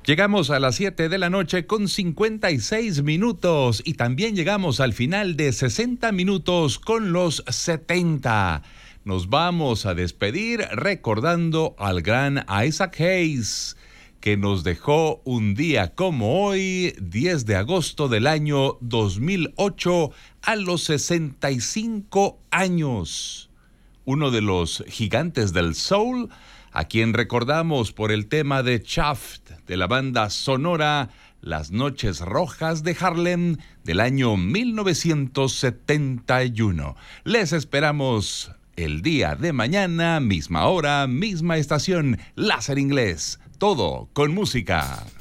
Llegamos a las 7 de la noche con 56 minutos y también llegamos al final de 60 minutos con los 70. Nos vamos a despedir recordando al gran Isaac Hayes, que nos dejó un día como hoy, 10 de agosto del año 2008, a los 65 años. Uno de los gigantes del soul, a quien recordamos por el tema de Shaft, de la banda sonora Las Noches Rojas de Harlem, del año 1971. Les esperamos el día de mañana, misma hora, misma estación, Láser Inglés. Todo con música.